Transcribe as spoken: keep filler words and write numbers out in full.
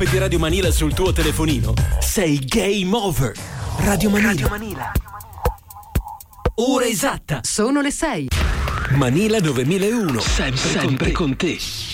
l'app di Radio Manila sul tuo telefonino, sei game over. Radio Manila. Radio Manila. Ora esatta. Sono le sei. Manila novemilauno. Sempre, sempre con te.